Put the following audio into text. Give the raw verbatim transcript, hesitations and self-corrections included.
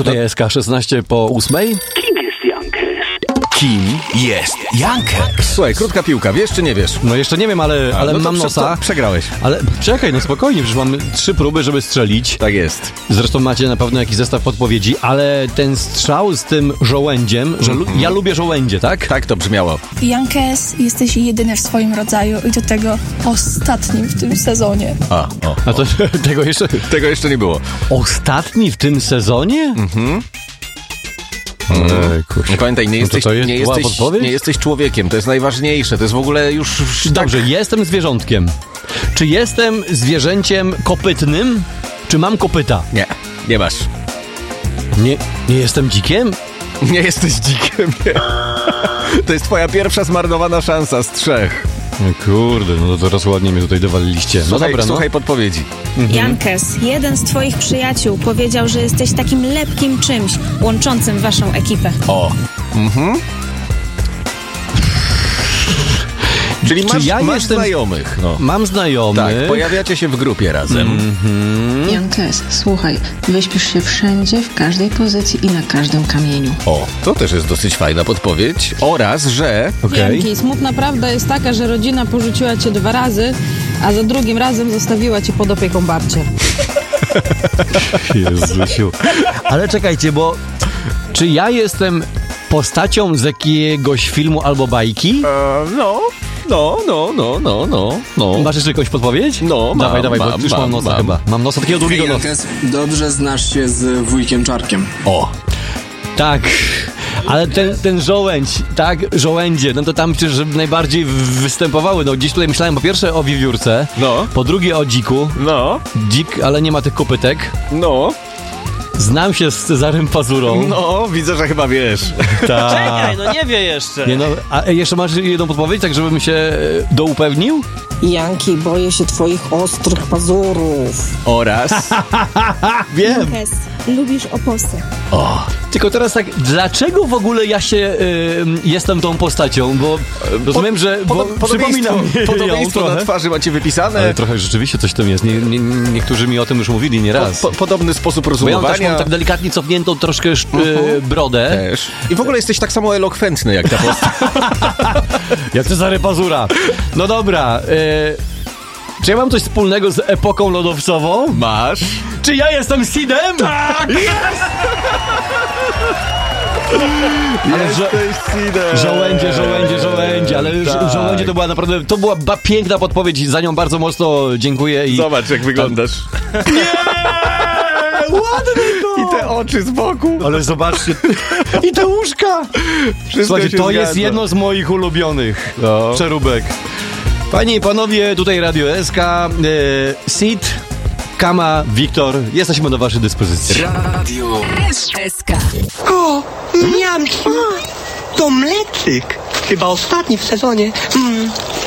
R D S K szesnaście po ósmej. Kim jest Jankes? Kim jest Jankes? Słuchaj, krótka piłka, wiesz czy nie wiesz? No jeszcze nie wiem, ale, A, ale no to mam prze- nosa. to przegrałeś. Ale czekaj, no spokojnie, przecież mam trzy próby, żeby strzelić. Tak jest. Zresztą macie na pewno jakiś zestaw podpowiedzi, ale ten strzał z tym żołędziem, że lu- ja lubię żołędzie, tak? Tak to brzmiało. Jankes, jesteś jedyny w swoim rodzaju i do tego ostatnim w tym sezonie. A, o, A to tego jeszcze... tego jeszcze nie było. Ostatni w tym sezonie? Mhm. Ej, kurczę. Pamiętaj, nie No to jesteś, to jest nie, była jesteś, podpowiedź? nie jesteś człowiekiem, to jest najważniejsze, to jest w ogóle już... Dobrze, jestem zwierzątkiem. Czy jestem zwierzęciem kopytnym? Czy mam kopyta? Nie, nie masz. Nie, nie jestem dzikiem? Nie jesteś dzikiem, nie. To jest twoja pierwsza zmarnowana szansa z trzech. No kurde, no to teraz ładnie mnie tutaj dowaliliście. No Słuchaj, dobra, no. słuchaj podpowiedzi. Jankes, jeden z twoich przyjaciół powiedział, że jesteś takim lepkim czymś łączącym waszą ekipę. O. Mhm. Czyli Czy masz, ja masz jestem- znajomych. No. Mam znajomych. Tak, pojawiacie się w grupie razem. Jankes, słuchaj, wyśpisz się wszędzie, w każdej pozycji i na każdym kamieniu. O, to też jest dosyć fajna podpowiedź. Oraz, że... Okej. Janki, smutna prawda jest taka, że rodzina porzuciła cię dwa razy, a za drugim razem zostawiła cię pod opieką babci. Jezusiu. Ale czekajcie, bo czy ja jestem postacią z jakiegoś filmu albo bajki? E, no, no, no, no, no, no, no. Masz jeszcze jakąś podpowiedź? No, mam, Dawaj, dawaj, bo mam, już mam mam, nosa mam. chyba. Mam nosa takiego długiego nosa. Jankes, dobrze znasz się z wujkiem Czarkiem. O. Tak, ale ten, ten żołędź, tak, żołędzie, no to tam przecież najbardziej w- występowały. No gdzieś tutaj myślałem po pierwsze o wiewiórce, No. po drugie o dziku. No, Dzik, ale nie ma tych kopytek. no, Znam się z Cezarym Pazurą. no, widzę, że chyba wiesz. Tak. Czekaj, no nie wie jeszcze. Nie no, a jeszcze masz jedną podpowiedź, tak żebym się e, doupewnił? Janki, boję się twoich ostrych pazurów. Oraz... Wiem. Jankes, lubisz oposy. Tylko teraz tak, dlaczego w ogóle ja się y, jestem tą postacią? Bo rozumiem, że bo przypomina mi ją podobieństwo na trochę. twarzy macie wypisane. Ale trochę rzeczywiście coś w tym jest. Nie, nie, niektórzy mi o tym już mówili nieraz. Po, po, podobny sposób Bo ja mam rozumowania. taką tak delikatnie cofniętą troszkę sz- y, brodę. Też. I w ogóle jesteś tak samo elokwentny jak ta postać. Jak Cezary Pazura. No dobra. Y, czy ja mam coś wspólnego z epoką lodowcową? Masz. Czy ja jestem Sidem? Tak! Ale żo- żołędzie, żołędzie, żołędzie, ale Tak. tak. żołędzie to była naprawdę, to była ba- piękna podpowiedź, za nią bardzo mocno dziękuję i... Zobacz, jak wyglądasz. Ładny to! I te oczy z boku. Ale zobaczcie, i te łóżka! Wszystko Słuchajcie, się to zgadza. jest jedno z moich ulubionych No. przeróbek. Panie i panowie, tutaj Radio S K, e, Sid, Kama, Wiktor, jesteśmy do waszej dyspozycji. Radio S K. O, Janki, to mleczyk. Chyba ostatni w sezonie. Mm,